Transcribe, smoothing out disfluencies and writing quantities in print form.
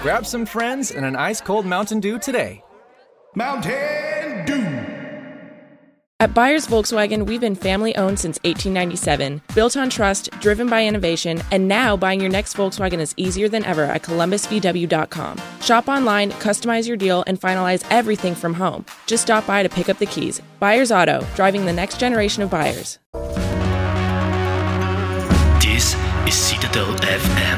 grab some friends and an ice-cold Mountain Dew today. Mountain Dew. At Byers Volkswagen, we've been family-owned since 1897, built on trust, driven by innovation, and now buying your next Volkswagen is easier than ever at columbusvw.com. Shop online, customize your deal, and finalize everything from home. Just stop by to pick up the keys. Byers Auto, driving the next generation of buyers. This is Citadel FM.